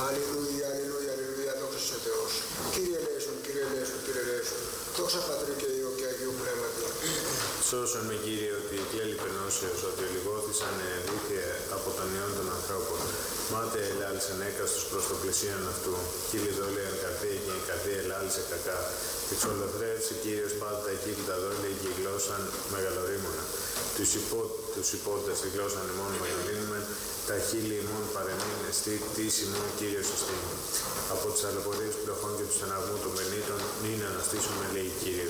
Αλληλούια, αλληλούια, αλληλούια, δόξα σε Θεός. Κύριε ελέησον, Κύριε ελέησον, Κύριε ελέησον. Δόξα Πατρί και Υιό και Αγίου Πνεύματι. Σώσον με, Κύριε, ότι η κέλη πενώσεως, ότι ολιγώθησαν αλήθεια από τον ιόν των ανθρώπων. Μάτε ελάλησαν έκαστος προς το πλησίον αυτού. Κύριε δόλιαν καρδία και η καρδία ελάλησε κακά. Εξολοθρεύσει Κύριος πάντα τα κύκλτα δόλια και η γλώσσαν μεγαλορίμωνα. Τους υπότες τη γλώσσαν ημών μεγαλύνουμε, τα χείλη ημών παρεμήν εστί κτής ημών Κύριος εστί. Από τις αλλοπορίες πλοχών και του στεναγμού των πενήτων, μην αναστήσουμε, λέει Κύριος.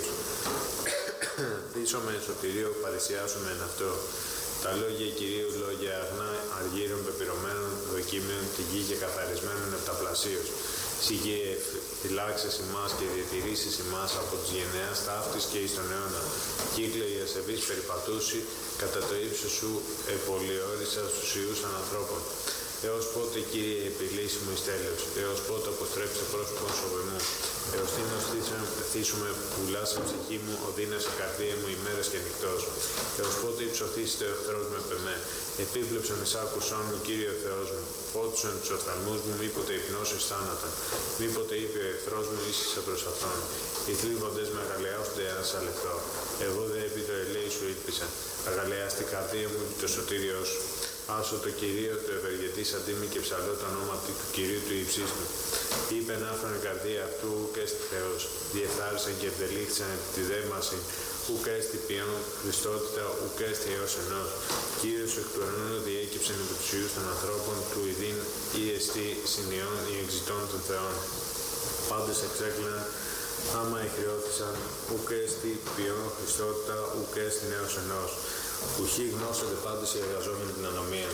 Θύσομαι εν σωτηρίο, παρησιάσουμε εν αυτό. Τα λόγια Κυρίου, λόγια αγνά, αργύρων, πεπυρωμένων, δοκίμιων, τη γη και καθαρισμένων επταπλασίως. Συγγείε, φυλάξεις ημάς και διατηρήσεις ημάς από τις γενεάς ταύτης και εις τον αιώνα. Κύκλε η ασεβής περιπατούση, κατά το ύψος σου επολιόρισα στους ιούς ανανθρώπων. Έως πότε, Κύριε, επιλύσει μου εις τέλος, έως πότε αποστρέψε πρόσωπον σοβεμού, έως τίνος θύσουμε πουλάς σε ψυχή μου, οδύνασε καρδία μου ημέρες και νυχτός, έως πότε υψωθήσετε ο εχθρός με πεμέ, επίβλεψον εις άκουσόν μου, Κύριε Θεός μου, πότουσον τους οφθαλμούς μου, μήποτε υπνώσεις θάνατα, μήποτε είπε ο εχθρός μου, ίσχυσα προς αυτόν, οι θλίβοντες με αγαλιάζονται αν σ' αλεχθώ, εγώ δε επί το ελέη σου ήλπισα, αγαλιάστη καρδία μου και το σωτήριό σου. Άσο το Κυρίο του ευεργετής αντίμη και ψαλώ το όνομα του Κυρίου του υψίστου. Είπεν άφρον η καρδία αυτού ουκ έστι Θεός, διεφθάρισαν και ευδελήχθησαν επί τη δέμαση, ουκ έστι ποιόν Χριστότητα, ουκ έστι έως ενός. Κύριος εκ του ουρανού διέκυψεν επί τους ιούς των ανθρώπων του ειδήν ή εστί συνειών ή εξητών των Θεών. Πάντες εξέκλυναν, άμα εχριώθησαν, ουκ έστι ποιόν Χριστότητα, ουκ έστι έως ενός. Ουχή γνώσονται πάντες οι εργαζόμενοι την ανομία.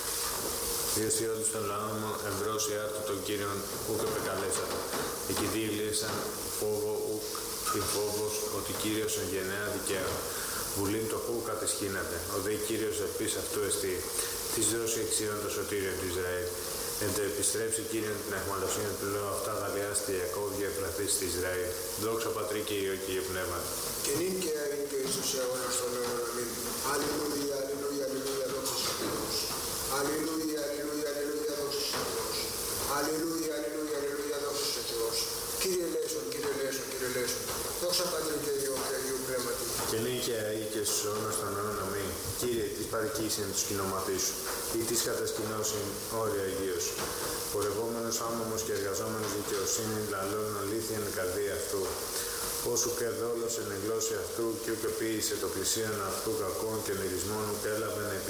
Διεσιόντους των λαών μου εμπρός η άρτου των Κύριων ουκ επεκαλέσατε. Εκεί διηλύσαν φόβο ουκ η φόβος ότι Κύριος εν γενναία δικαίω. Βουλήν το χού κατεσχύνατε. Ο δε Κύριος επίσης αυτού εστί. Της δώσει εξίων το σωτήριο του Ισραήλ. Εν το επιστρέψει Κύριον την αιχμαλωσία του λέω αυτά γαλιάστη Ιακώβ διαπλαθείς στη Ισραήλ. Δόξα Πατρί και Υιό και Υιό Πνεύματι. Και νυν και αήν και εις τους αιώνας των αιώνων. Αμήν. Αλληλούια, αλληλούια, αλληλούια, δόξα σε Θεός. Αλληλούια, αλληλούια, αλληλούια, δόξα σε Θεός. Αλληλούια, αλληλούια, αλληλούια, δόξα σε Θεός. Κύριε ελέησον, Κύριε ελέησον, Κύριε ελέησον. Δόξα Πατρί και Υιό και Αγίου Πνεύματι. Και νυν και αεί και στους αιώνας των αιώνων. Αμήν. Κύριε, της παρικήσιν τους κοινωματής σου, ή της κατασκηνώσιν όρια υγείας σου. Πορευόμενος άμωμος και εργαζόμενος δικαιοσύνη, λαλών αλήθειαν η καρδία αυτού. Όσου και δόλος εν εγλώσει αυτού, και ούκ επίησε το πλησίον αυτού κακών και μυρισμών, ούκ έλαβεν επί